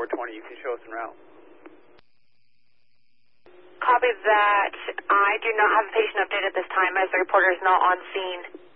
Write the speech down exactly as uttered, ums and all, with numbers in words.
four twenty. You can show us en route. Copy that. I do not have a patient update at this time as the reporter is not on scene.